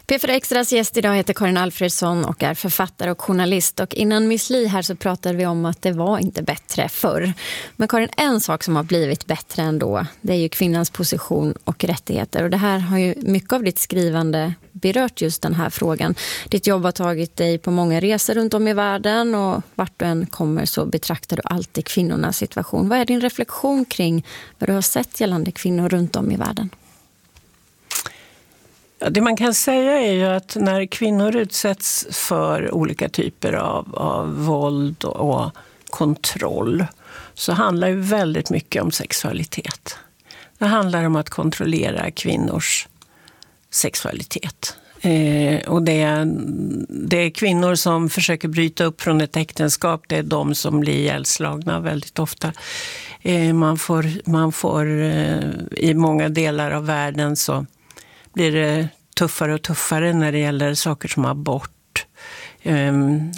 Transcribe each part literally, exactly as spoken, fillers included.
P fyra Extras gäst idag heter Karin Alfredsson och är författare och journalist. Och innan Miss Li här så pratade vi om att det var inte bättre förr. Men Karin, en sak som har blivit bättre ändå, det är ju kvinnans position och rättigheter. Och det här har ju mycket av ditt skrivande berört just den här frågan. Ditt jobb har tagit dig på många resor runt om i världen och vart du än kommer så betraktar du alltid kvinnornas situation. Vad är din reflektion kring vad du har sett gällande kvinnor runt om i världen? Ja, det man kan säga är ju att när kvinnor utsätts för olika typer av, av våld och kontroll så handlar ju väldigt mycket om sexualitet. Det handlar om att kontrollera kvinnors sexualitet. Eh, och det är, det är kvinnor som försöker bryta upp från ett äktenskap. Det är de som blir ihjälslagna väldigt ofta. Eh, man får, man får eh, i många delar av världen så blir det tuffare och tuffare när det gäller saker som abort, eh,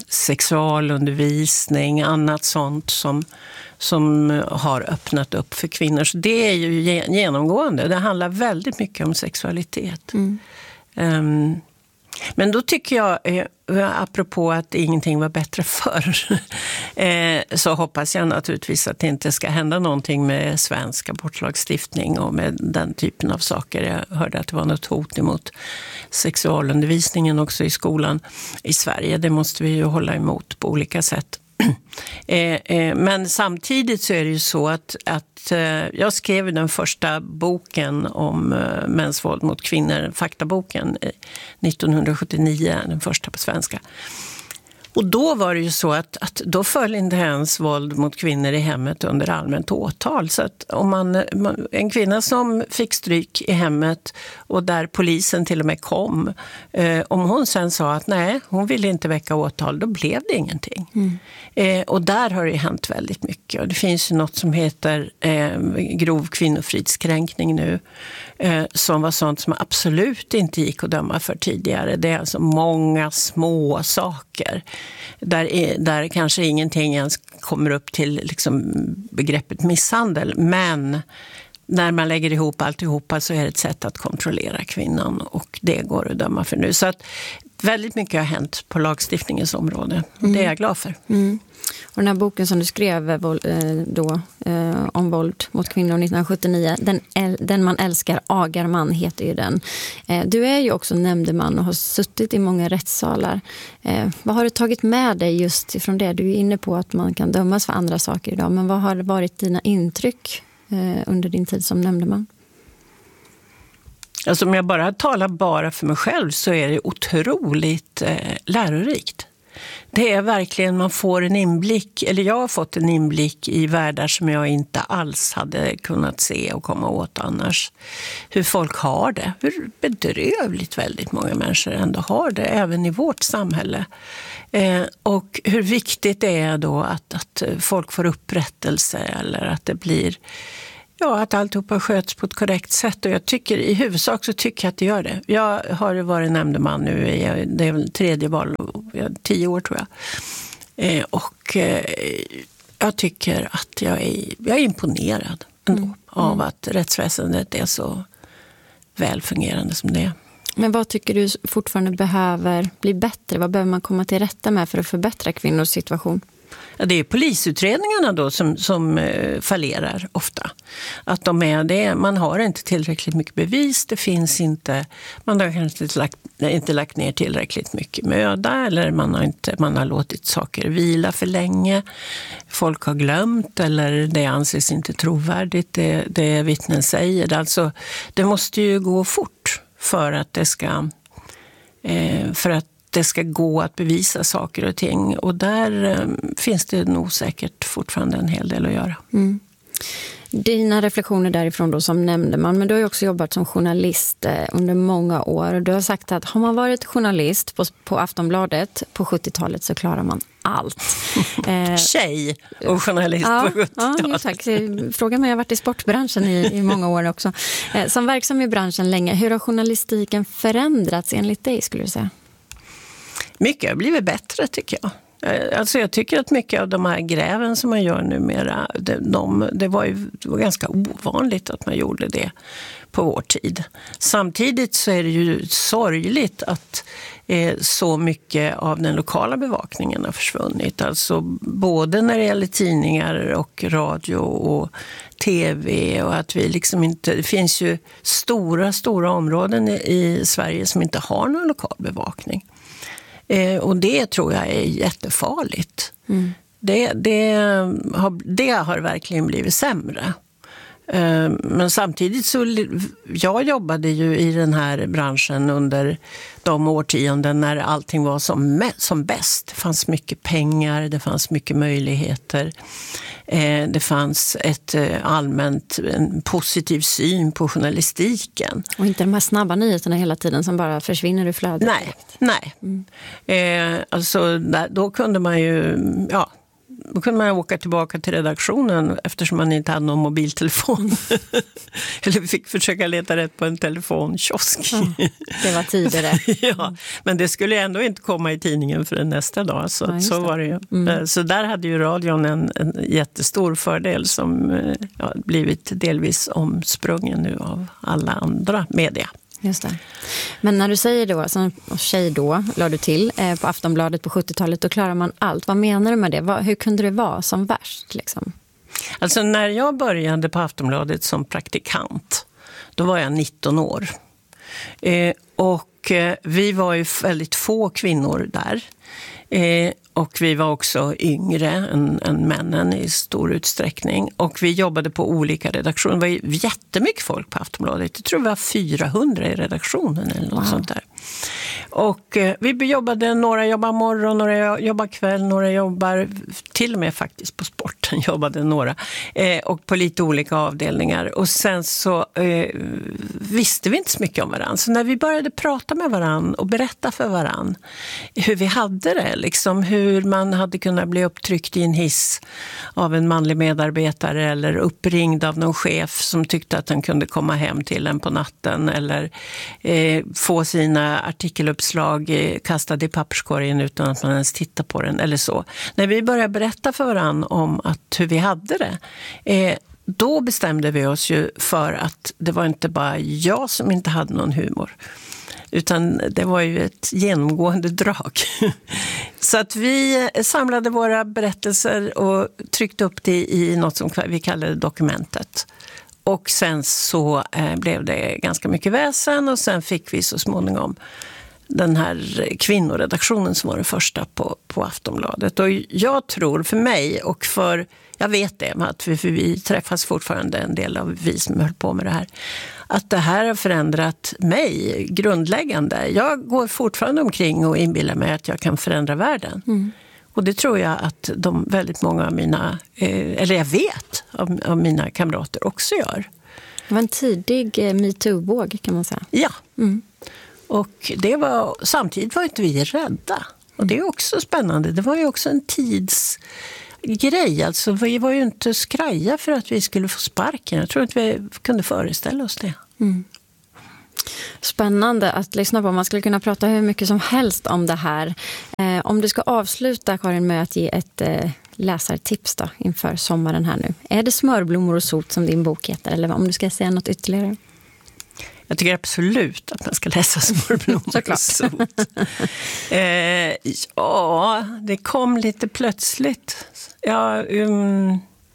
sexualundervisning, annat sånt som, som har öppnat upp för kvinnor. Så det är ju genomgående. Det handlar väldigt mycket om sexualitet. Mm. Um, men då tycker jag, eh, apropå att ingenting var bättre förr, eh, så hoppas jag naturligtvis att det inte ska hända någonting med svensk abortlagstiftning och med den typen av saker. Jag hörde att det var något hot emot sexualundervisningen också i skolan i Sverige. Det måste vi ju hålla emot på olika sätt. Eh, eh, men samtidigt så är det ju så att, att eh, jag skrev den första boken om eh, mäns våld mot kvinnor, faktaboken, eh, nittonhundrasjuttionio, den första på svenska. Och då var det ju så att, att då föll inte ens våld mot kvinnor i hemmet under allmänt åtal. Så att om man, en kvinna som fick stryk i hemmet och där polisen till och med kom, eh, om hon sen sa att nej, hon ville inte väcka åtal, då blev det ingenting. Mm. Eh, och där har det ju hänt väldigt mycket. Och det finns ju något som heter eh, grov kvinnofridskränkning nu, eh, som var sånt som absolut inte gick att döma för tidigare. Det är alltså många små saker. Där, är, där kanske ingenting ens kommer upp till liksom begreppet misshandel. Men när man lägger ihop alltihopa så är det ett sätt att kontrollera kvinnan. Och det går att döma för nu. Så att väldigt mycket har hänt på lagstiftningens område. Mm. Det är jag glad för. Mm. Och den här boken som du skrev då, eh, om våld mot kvinnor nittonhundrasjuttionio, den, den man älskar agar man heter ju den. Eh, du är ju också nämndeman och har suttit i många rättssalar. Eh, vad har du tagit med dig just ifrån det? Du är inne på att man kan dömas för andra saker idag, men vad har varit dina intryck eh, under din tid som nämndeman? Alltså om jag bara talar bara för mig själv så är det otroligt eh, lärorikt. Det är verkligen, man får en inblick, eller jag har fått en inblick i världar som jag inte alls hade kunnat se och komma åt annars. Hur folk har det, hur bedrövligt väldigt många människor ändå har det, även i vårt samhälle. Eh, och hur viktigt det är då att, att folk får upprättelse eller att det blir... Ja, att alltihopa sköts på ett korrekt sätt, och jag tycker i huvudsak så tycker jag att det gör det. Jag har varit nämndeman nu i det är väl tredje val, tio år tror jag. Eh, och eh, jag tycker att jag är, jag är imponerad ändå mm. av att rättsväsendet är så väl fungerande som det är. Men vad tycker du fortfarande behöver bli bättre? Vad behöver man komma till rätta med för att förbättra kvinnors situation? Ja, det är polisutredningarna då som, som eh, fallerar ofta. Att de är det, man har inte tillräckligt mycket bevis, det finns inte, man har kanske inte lagt, inte lagt ner tillräckligt mycket möda, eller man har, inte, man har låtit saker vila för länge. Folk har glömt eller det anses inte trovärdigt, det, det vittnen säger. Alltså, det måste ju gå fort för att det ska... Eh, för att det ska gå att bevisa saker och ting. Och där eh, finns det nog säkert fortfarande en hel del att göra. Mm. Dina reflektioner därifrån då som nämndeman, men du har ju också jobbat som journalist eh, under många år. Du har sagt att har man varit journalist på, på Aftonbladet på sjuttiotalet så klarar man allt. Eh, Tjej och journalist ja, på sjuttiotalet. Ja, tack. Frågan mig, jag har varit i sportbranschen i, i många år också. Eh, som verksam i branschen länge, hur har journalistiken förändrats enligt dig skulle du säga? Mycket har blivit bättre tycker jag. Alltså jag tycker att mycket av de här gräven som man gör numera, det, de, det, var ju, det var ganska ovanligt att man gjorde det på vår tid. Samtidigt så är det ju sorgligt att eh, så mycket av den lokala bevakningen har försvunnit. Alltså både när det gäller tidningar och radio och tv, och att vi liksom inte, det finns ju stora, stora områden i, i Sverige som inte har någon lokal bevakning. Eh, och det tror jag är jättefarligt. Mm. Det, det, har, det har verkligen blivit sämre. Eh, men samtidigt så, jag jobbade ju i den här branschen under de årtionden när allting var som, som bäst. Det fanns mycket pengar, det fanns mycket möjligheter. Eh, det fanns ett eh, allmänt, en positiv syn på journalistiken. Och inte de här snabba nyheterna hela tiden som bara försvinner ur flödet. Nej, nej. Mm. Eh, alltså där, då kunde man ju, ja, då kunde man åka tillbaka till redaktionen eftersom man inte hade någon mobiltelefon. Eller fick försöka leta rätt på en telefonkiosk. Ja, det var tidigare. Ja, men det skulle ändå inte komma i tidningen för nästa dag. Så, ja, så var det ju. Mm. Så där hade ju radion en, en jättestor fördel som ja, blivit delvis omsprungen nu av alla andra media. Just det. Men när du säger då, som tjej då, la du till eh, på Aftonbladet på sjuttiotalet, då klarar man allt. Vad menar du med det? Vad, hur kunde det vara som värst? Liksom? Alltså när jag började på Aftonbladet som praktikant, då var jag nitton år. Eh, och eh, vi var ju väldigt få kvinnor där. Eh, och vi var också yngre än, än männen i stor utsträckning. Och vi jobbade på olika redaktioner. Det var jättemycket folk på Aftonbladet. Jag tror vi var fyrahundra i redaktionen eller något wow. sånt där. Och eh, vi jobbade, några jobbar morgon, några jobbar kväll, några jobbar till och med faktiskt på sporten jobbade några. Eh, och på lite olika avdelningar. Och sen så eh, visste vi inte så mycket om varandra. Så när vi började prata med varandra och berätta för varandra hur vi hade det, liksom hur man hade kunnat bli upptryckt i en hiss av en manlig medarbetare eller uppringd av någon chef som tyckte att han kunde komma hem till en på natten eller eh, få sina artikeluppslag eh, kastade i papperskorgen utan att man ens tittar på den eller så. När vi började berätta för varandra om att hur vi hade det, eh, då bestämde vi oss ju för att det var inte bara jag som inte hade någon humor. Utan det var ju ett genomgående drag. Så att vi samlade våra berättelser och tryckte upp det i något som vi kallade dokumentet. Och sen så eh, blev det ganska mycket väsen och sen fick vi så småningom den här kvinnoredaktionen som var den första på, på Aftonbladet. Och jag tror för mig och för, jag vet det, att vi, för vi träffas fortfarande en del av vi som höll på med det här, att det här har förändrat mig grundläggande. Jag går fortfarande omkring och inbillar mig att jag kan förändra världen. Mm. Och det tror jag att de väldigt många av mina, eh, eller jag vet av, av mina kamrater också gör. Det var en tidig eh, MeToo-våg kan man säga. Ja. Mm. Och det var, samtidigt var inte vi rädda. Och det är också spännande. Det var ju också en tidsgrej. Alltså vi var ju inte skraja för att vi skulle få sparken. Jag tror inte vi kunde föreställa oss det. Mm. Spännande att lyssna på. Man skulle kunna prata hur mycket som helst om det här. Eh, om du ska avsluta, Karin, med att ge ett eh, läsartips då, inför sommaren här nu. Är det Smörblommor och sot som din bok heter? Eller om du ska säga något ytterligare? Jag tycker absolut att man ska läsa Smörblommor och sot. eh, ja, det kom lite plötsligt. Ja, um,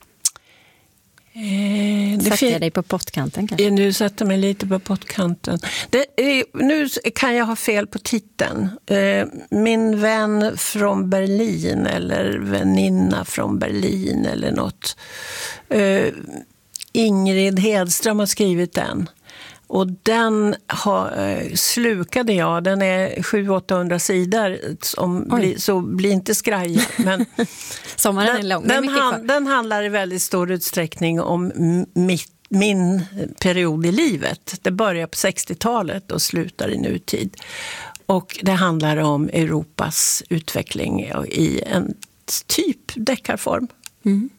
eh, Sätter fin- jag dig på pottkanten kanske? Nu sätter jag mig lite på pottkanten. Det, eh, nu kan jag ha fel på titeln. Eh, min vän från Berlin eller väninna från Berlin eller något. Eh, Ingrid Hedström har skrivit den. Och den har, slukade jag, den är sju åttahundra sidor, som bli, så bli inte skraja. Men sommaren den, är lång. Den, han, den handlar i väldigt stor utsträckning om mitt, min period i livet. Det börjar på sextiotalet och slutar i nutid. Och det handlar om Europas utveckling i en typ deckarform. Mm.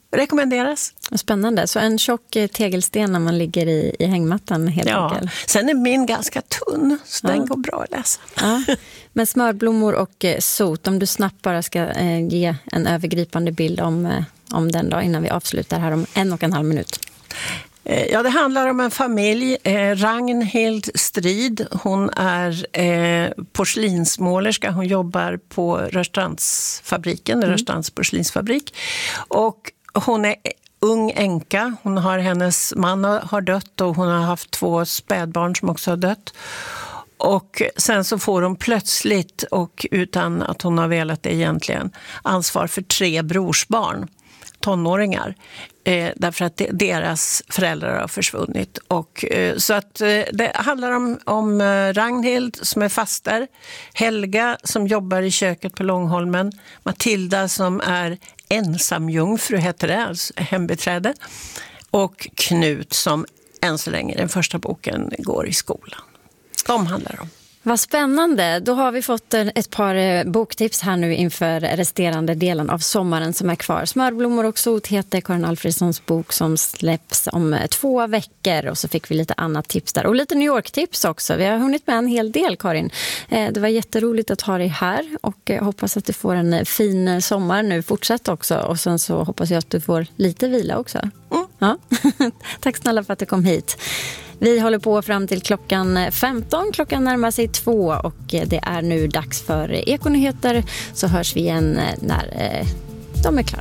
rekommenderas. Spännande. Så en tjock tegelsten när man ligger i, i hängmattan helt ja. enkelt. Sen är min ganska tunn, så ja. den går bra att läsa. Ja. Men smörblommor och eh, sot, om du snabbt bara ska eh, ge en övergripande bild om, eh, om den då innan vi avslutar här om en och en halv minut. Ja, det handlar om en familj. Eh, Ragnhild Strid, hon är eh, porslinsmålerska. Hon jobbar på Rörstrandsfabriken, mm. Rörstrands porslinsfabrik. Och hon är ung änka. Hon har, hennes man har dött och hon har haft två spädbarn som också har dött. Och sen så får hon plötsligt, och utan att hon har velat det egentligen, ansvar för tre brorsbarn. Tonåringar, eh, därför att de, deras föräldrar har försvunnit. Och, eh, så att eh, det handlar om, om eh, Ragnhild som är faster, Helga som jobbar i köket på Långholmen, Matilda som är ensamjungfru, heter det, alltså hembiträde, och Knut som än så länge den första boken går i skolan. De handlar om. Vad spännande. Då har vi fått ett par boktips här nu inför resterande delen av sommaren som är kvar. Smörblommor och sot heter Karin Alfredssons bok som släpps om två veckor. Och så fick vi lite annat tips där. Och lite New York-tips också. Vi har hunnit med en hel del, Karin. Det var jätteroligt att ha dig här. Och hoppas att du får en fin sommar nu. Fortsätt också. Och sen så hoppas jag att du får lite vila också. Mm. Ja. Tack snälla för att du kom hit. Vi håller på fram till klockan femton. Klockan närmar sig två och det är nu dags för Ekonyheter. Så hörs vi igen när de är klara.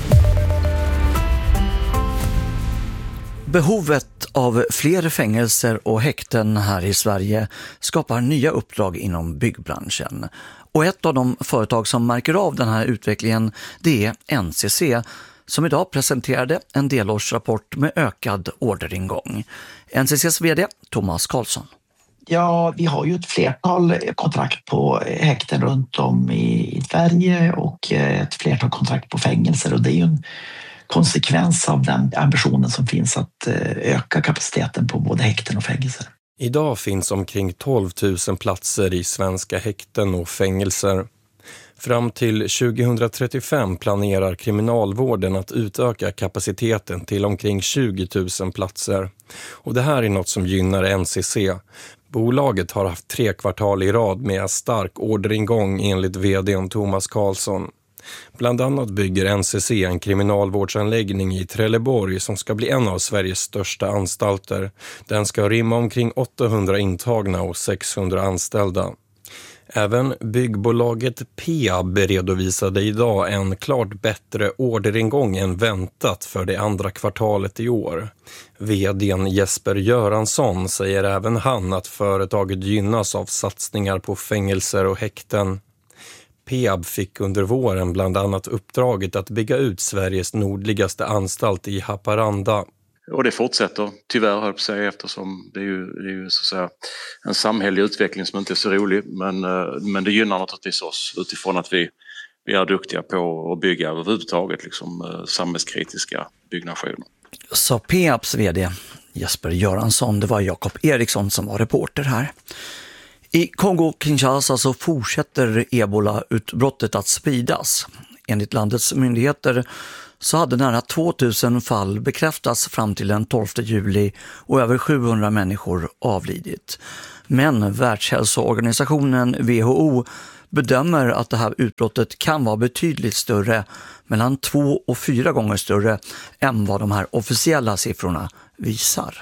Behovet av fler fängelser och häkten här i Sverige skapar nya uppdrag inom byggbranschen. Och ett av de företag som märker av den här utvecklingen, det är N C C, som idag presenterade en delårsrapport med ökad orderingång. N C C:s vd Thomas Karlsson. Ja, vi har ju ett flertal kontrakt på häkten runt om i Sverige och ett flertal kontrakt på fängelser, och det är ju en konsekvens av den ambitionen som finns att öka kapaciteten på både häkten och fängelser. Idag finns omkring tolv tusen platser i svenska häkten och fängelser. Fram till tjugohundratrettiofem planerar kriminalvården att utöka kapaciteten till omkring tjugo tusen platser. Och det här är något som gynnar N C C. Bolaget har haft tre kvartal i rad med stark orderingång enligt vdn Thomas Karlsson. Bland annat bygger N C C en kriminalvårdsanläggning i Trelleborg som ska bli en av Sveriges största anstalter. Den ska rymma omkring åttahundra intagna och sexhundra anställda. Även byggbolaget Peab redovisade idag en klart bättre orderingång än väntat för det andra kvartalet i år. Vdn Jesper Göransson säger även han att företaget gynnas av satsningar på fängelser och häkten. Peab fick under våren bland annat uppdraget att bygga ut Sveriges nordligaste anstalt i Haparanda. Och det fortsätter, tyvärr höll jag på att säga, eftersom det är ju, det är ju så att säga en samhällelig utveckling som inte är så rolig. Men, men det gynnar naturligtvis oss utifrån att vi, vi är duktiga på att bygga överhuvudtaget liksom, samhällskritiska byggnationer. Så Peabs vd Jesper Göransson, det var Jakob Eriksson som var reporter här. I Kongo-Kinshasa så fortsätter ebola-utbrottet att spridas. Enligt landets myndigheter så hade nära tvåtusen fall bekräftats fram till den tolfte juli och över sjuhundra människor avlidit. Men Världshälsoorganisationen W H O bedömer att det här utbrottet kan vara betydligt större, mellan två och fyra gånger större än vad de här officiella siffrorna visar.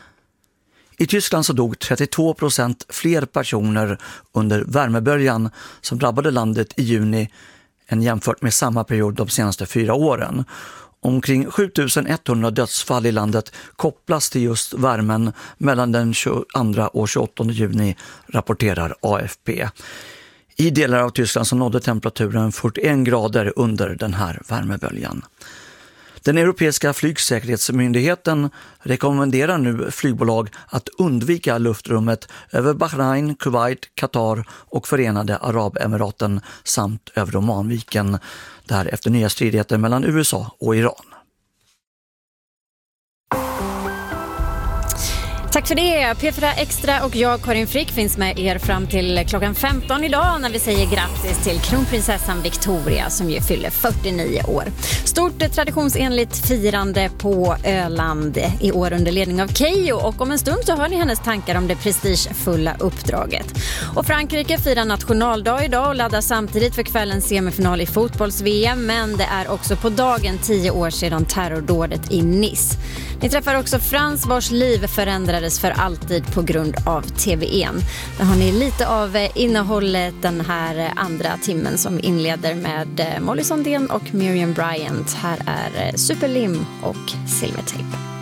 I Tyskland så dog trettiotvå procent fler personer under värmeböljan som drabbade landet i juni än jämfört med samma period de senaste fyra åren. Omkring sjutusen etthundra dödsfall i landet kopplas till just värmen mellan den tjugoandra och tjugoåttonde juni, rapporterar A F P. I delar av Tyskland så nådde temperaturen fyrtioen grader under den här värmeböljan. Den europeiska flygsäkerhetsmyndigheten rekommenderar nu flygbolag att undvika luftrummet över Bahrain, Kuwait, Qatar och Förenade Arabemiraten samt över Omanviken, där efter nya stridigheter mellan U S A och Iran. Tack för det. P fyra Extra och jag, Karin Frick, finns med er fram till klockan femton idag när vi säger grattis till kronprinsessan Victoria som ju fyller fyrtionio år. Stort traditionsenligt firande på Öland i år under ledning av Keyyo, och om en stund så hör ni hennes tankar om det prestigefulla uppdraget. Och Frankrike firar nationaldag idag och laddar samtidigt för kvällens semifinal i fotbolls-V M, men det är också på dagen tio år sedan terrordådet i Nice. Ni träffar också Frans vars liv förändrades för alltid på grund av T V N. Där har ni lite av innehållet den här andra timmen som inleder med Molly Sandén och Miriam Bryant. Här är Superlim och Silvertape.